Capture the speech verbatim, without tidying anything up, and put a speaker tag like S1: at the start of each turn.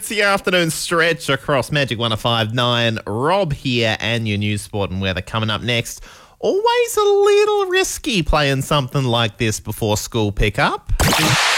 S1: the afternoon stretch across Magic one oh five point nine. Rob here and your news, sport and weather coming up next. Always a little risky playing something like this before school pickup.